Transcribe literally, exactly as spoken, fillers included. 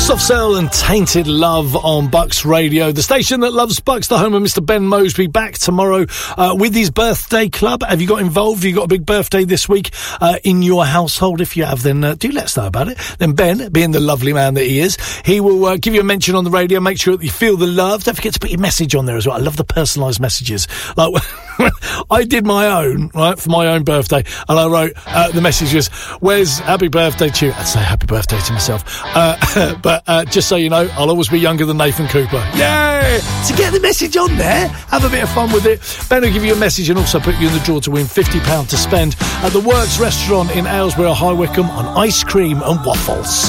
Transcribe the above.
Soft Cell and Tainted Love on Bucks Radio, the station that loves Bucks, the home of Mister Ben Moseby, back tomorrow uh, with his birthday club. Have you got involved? Have you got a big birthday this week uh, in your household? If you have, then uh, do let us know about it. Then Ben, being the lovely man that he is, he will uh, give you a mention on the radio. Make sure that you feel the love. Don't forget to put your message on there as well. I love the personalised messages. Like I did my own, right, for my own birthday, and I wrote uh, the message was, "Where's happy birthday to you?" I'd say happy birthday to myself. Uh, but uh, just so you know, I'll always be younger than Nathan Cooper. Yay! To get the message on there, have a bit of fun with it. Ben will give you a message and also put you in the draw to win fifty pounds to spend at the Works restaurant in Aylesbury, High Wycombe on ice cream and waffles.